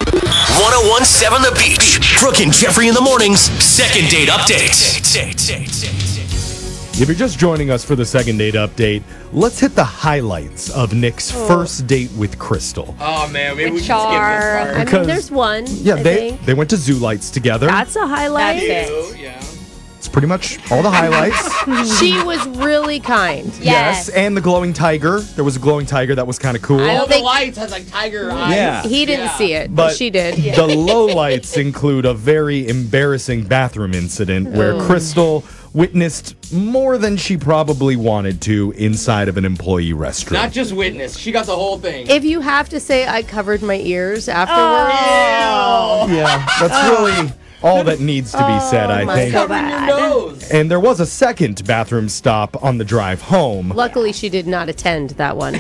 1017 The Beach. Brooke and Jeffrey in the mornings. Second date update. If you're just joining us for the second date update, let's hit the highlights of Nick's first date with Crystal. Oh, man. Maybe we Which can skip this are, part. I Because- mean, there's one. Yeah, I they think. they went to Zoo Lights together. That's a highlight. Yeah. It's pretty much all the highlights. She was really kind. Yes, and the glowing tiger. There was a glowing tiger that was kind of cool. I All don't the think- lights has like tiger eyes. Yeah. He didn't Yeah. see it, but she did. The low lights include a very embarrassing bathroom incident where Crystal witnessed more than she probably wanted to inside of an employee restroom. Not just witness. She got the whole thing. If you have to say I covered my ears afterwards, Yeah, that's really all that needs to be said, I my think. God. Covering your nose. And there was a second bathroom stop on the drive home. luckily she did not attend that one.